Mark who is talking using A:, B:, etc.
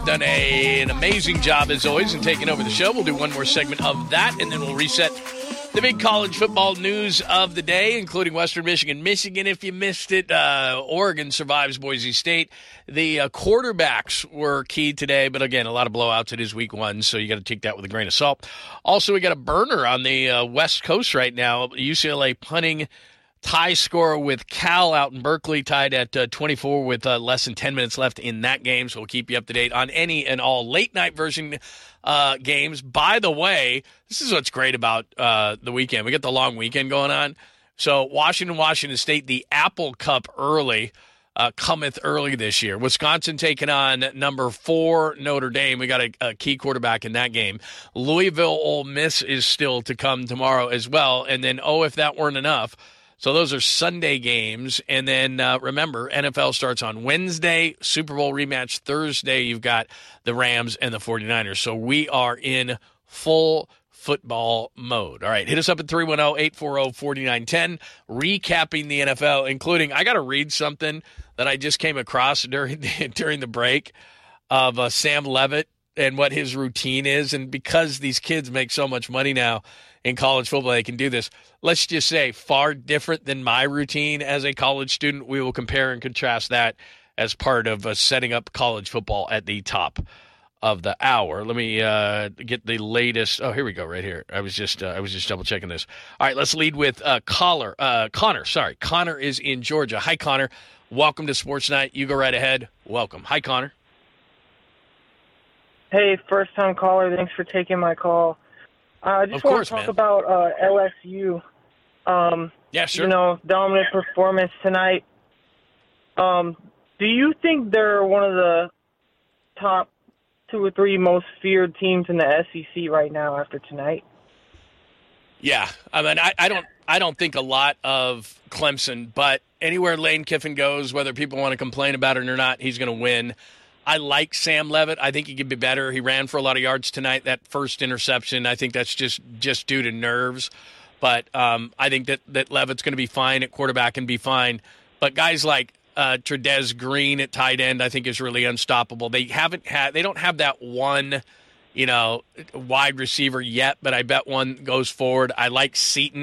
A: Done an amazing job, as always, in taking over the show. We'll do one more segment of that, and then we'll reset the big college football news of the day, including Western Michigan. Michigan, if you missed it, Oregon survives Boise State. The quarterbacks were key today, but again, a lot of blowouts. It is week one, so you got to take that with a grain of salt. Also, we got a burner on the West Coast right now. UCLA punting tie score with Cal out in Berkeley, tied at 24 with less than 10 minutes left in that game. So we'll keep you up to date on any and all late-night version games. By the way, this is what's great about the weekend. We got the long weekend going on. So Washington State, the Apple Cup early, cometh early this year. Wisconsin taking on number 4 Notre Dame. We got a key quarterback in that game. Louisville Ole Miss is still to come tomorrow as well. And then, if that weren't enough, so those are Sunday games. And then remember, NFL starts on Wednesday, Super Bowl rematch Thursday. You've got the Rams and the 49ers. So we are in full football mode. All right, hit us up at 310-840-4910, recapping the NFL, including, I got to read something that I just came across during the break of Sam Levitt and what his routine is. And because these kids make so much money now in college football, they can do this. Let's just say far different than my routine as a college student. We will compare and contrast that as part of setting up college football at the top of the hour. Let me get the latest. Oh, here we go, right here. I was just double checking this. All right, let's lead with Connor. Sorry, Connor is in Georgia. Hi, Connor. Welcome to Sports Night. You go right ahead. Welcome. Hi, Connor.
B: Hey, first-time caller. Thanks for taking my call. I just want to talk about LSU.
A: Yeah, sure.
B: Dominant performance tonight. Do you think they're one of the top 2 or 3 most feared teams in the SEC right now after tonight?
A: Yeah, I mean, I don't think a lot of Clemson, but anywhere Lane Kiffin goes, whether people want to complain about it or not, he's going to win. I like Sam Levitt. I think he could be better. He ran for a lot of yards tonight. That first interception, I think that's just due to nerves. But I think that Levitt's going to be fine at quarterback and be fine. But guys like Trudez Green at tight end, I think is really unstoppable. They don't have that one, wide receiver yet, but I bet one goes forward. I like Seton